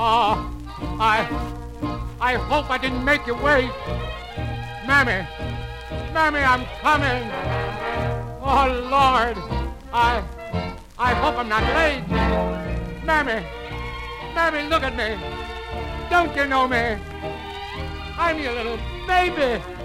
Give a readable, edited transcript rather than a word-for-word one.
Oh, I hope I didn't make you wait. Mammy, I'm coming. Oh, Lord, I hope I'm not late. Mammy, look at me. Don't you know me? I'm your little baby.